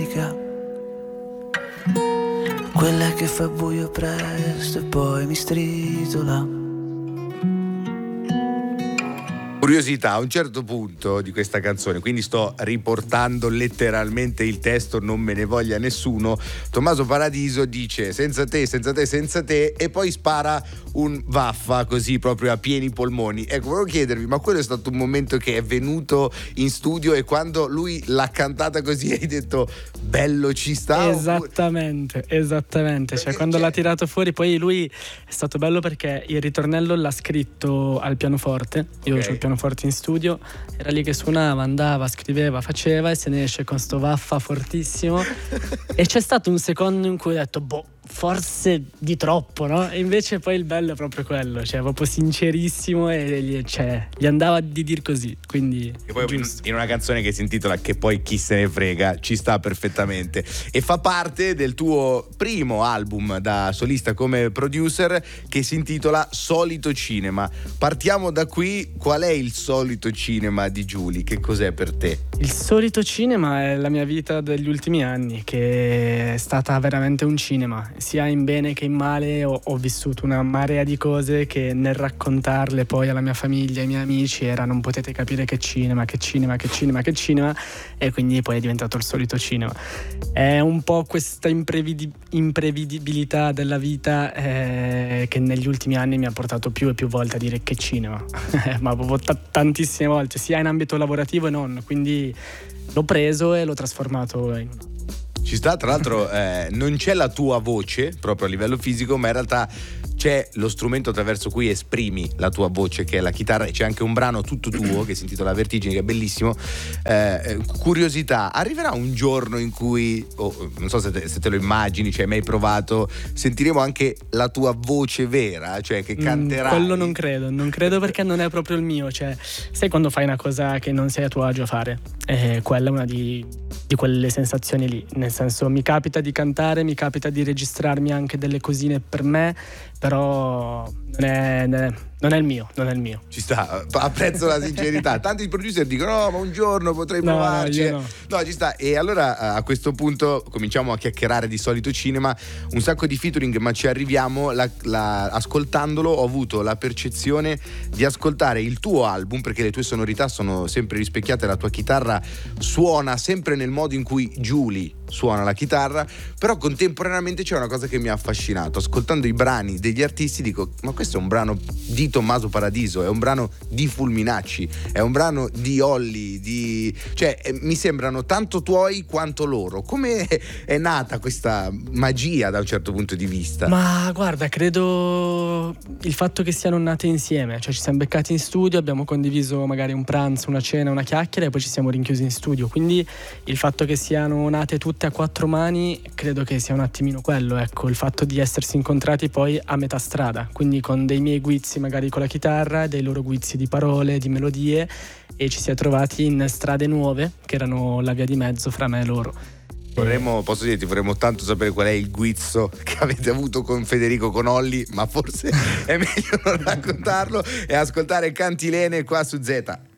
dimentica, quella che fa buio presto e poi mi stritola. Curiosità, a un certo punto di questa canzone, quindi sto riportando letteralmente il testo, non me ne voglia nessuno, Tommaso Paradiso dice senza te, senza te, senza te, e poi spara un vaffa così proprio a pieni polmoni. Ecco, volevo chiedervi, ma quello è stato un momento che è venuto in studio e quando lui l'ha cantata così hai detto bello, ci sta? Esattamente, cioè quando l'ha tirato fuori, poi lui è stato bello perché il ritornello l'ha scritto al pianoforte, io c'ho il pianoforte in studio, era lì che suonava, andava, scriveva, faceva e se ne esce con sto vaffa fortissimo e c'è stato un secondo in cui ho detto forse di troppo, no? E invece poi il bello è proprio quello, cioè proprio sincerissimo e gli andava di dir così, quindi e poi in una canzone che si intitola Che poi chi se ne frega, ci sta perfettamente e fa parte del tuo primo album da solista come producer che si intitola Solito Cinema. Partiamo da qui, qual è il solito cinema di Giuli? Che cos'è per te? Il solito cinema è la mia vita degli ultimi anni, che è stata veramente un cinema, sia in bene che in male. Ho vissuto una marea di cose che nel raccontarle poi alla mia famiglia, ai miei amici, era non potete capire che cinema, e quindi poi è diventato il solito cinema. È un po' questa imprevedibilità della vita che negli ultimi anni mi ha portato più e più volte a dire che cinema, ma proprio tantissime volte, sia in ambito lavorativo e non, quindi l'ho preso e l'ho trasformato in una. Ci sta, tra l'altro non c'è la tua voce proprio a livello fisico, ma in realtà c'è lo strumento attraverso cui esprimi la tua voce, che è la chitarra, e c'è anche un brano tutto tuo che si intitola Vertigini, che è bellissimo. Curiosità, arriverà un giorno in cui, non so se te lo immagini, cioè hai mai provato, sentiremo anche la tua voce vera, cioè che canterai? Quello non credo perché non è proprio il mio, cioè sai quando fai una cosa che non sei a tuo agio a fare, quella è una di quelle sensazioni lì, nel senso mi capita di cantare, mi capita di registrarmi anche delle cosine per me, però non è il mio. Ci sta, apprezzo la sincerità. Tanti producer dicono no, ma un giorno potrei provarci. No, ci sta. E allora a questo punto cominciamo a chiacchierare di solito cinema, un sacco di featuring, ma ci arriviamo. Ascoltandolo ho avuto la percezione di ascoltare il tuo album, perché le tue sonorità sono sempre rispecchiate, la tua chitarra suona sempre nel modo in cui Giuli suona la chitarra, però contemporaneamente c'è una cosa che mi ha affascinato. Ascoltando i brani degli artisti dico, ma questo è un brano di Tommaso Paradiso, è un brano di Fulminacci, è un brano di Olly, cioè mi sembrano tanto tuoi quanto loro. Come è nata questa magia da un certo punto di vista? Ma guarda, credo il fatto che siano nate insieme, cioè ci siamo beccati in studio, abbiamo condiviso magari un pranzo, una cena, una chiacchiera e poi ci siamo rinchiusi in studio, quindi il fatto che siano nate tutte a quattro mani credo che sia un attimino quello, ecco, il fatto di essersi incontrati poi a metà strada, quindi con dei miei guizzi magari con la chitarra, dei loro guizzi di parole, di melodie, e ci si è trovati in strade nuove che erano la via di mezzo fra me e loro. Posso dirti, vorremmo tanto sapere qual è il guizzo che avete avuto con Federico, con Olly, ma forse è meglio non raccontarlo e ascoltare Cantilene qua su Z.